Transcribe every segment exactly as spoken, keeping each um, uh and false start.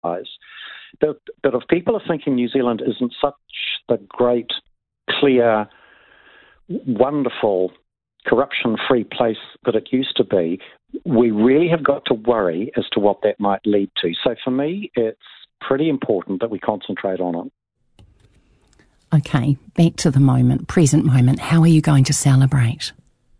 But, but if people are thinking New Zealand isn't such the great, clear, wonderful, corruption-free place that it used to be, we really have got to worry as to what that might lead to. So for me, it's pretty important that we concentrate on it. Okay, back to the moment, present moment. How are you going to celebrate?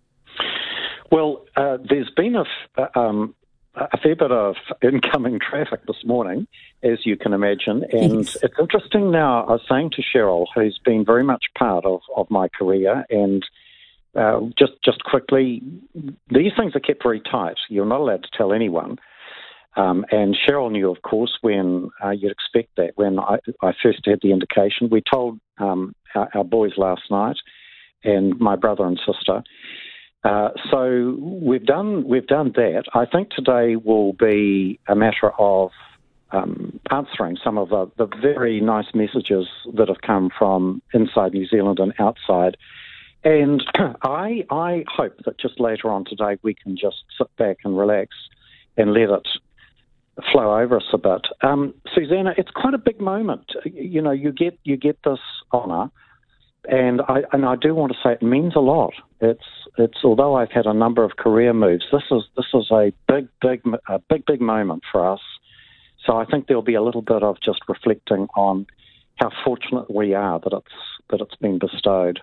Well, uh, there's been a, f- um, a fair bit of incoming traffic this morning, as you can imagine. And yes. It's interesting now, I was saying to Cheryl, who's been very much part of, of my career, and uh, just, just quickly, these things are kept very tight. You're not allowed to tell anyone. Um, and Cheryl knew, of course, when uh, you'd expect that. When I, I first had the indication, we told um, our, our boys last night, and my brother and sister. Uh, so we've done we've done that. I think today will be a matter of um, answering some of the, the very nice messages that have come from inside New Zealand and outside. And I I hope that just later on today we can just sit back and relax and let it flow over us a bit. Um, Susanna, it's quite a big moment. You know, you get you get this honour. And I and I do want to say it means a lot. It's it's although I've had a number of career moves, this is this is a big big a big big moment for us. So I think there'll be a little bit of just reflecting on how fortunate we are that it's that it's been bestowed.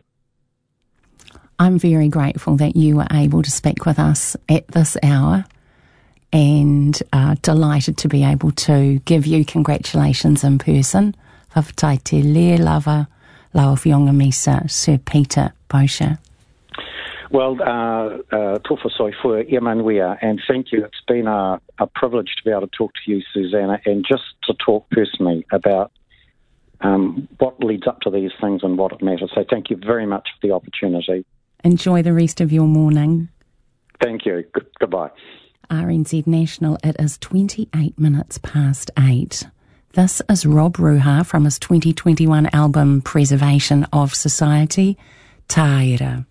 I'm very grateful that you were able to speak with us at this hour, and uh, delighted to be able to give you congratulations in person. Whawhatai te lea lava. Lauwhionga Misa, Sir Peter Bosher. Well, uh, uh, tofa soifua, Emanuia, and thank you. It's been a, a privilege to be able to talk to you, Susanna, and just to talk personally about um, what leads up to these things and what it matters. So thank you very much for the opportunity. Enjoy the rest of your morning. Thank you. Good, goodbye. R N Z National, it is twenty-eight minutes past eight. This is Rob Ruha from his twenty twenty-one album Preservation of Society, Taira.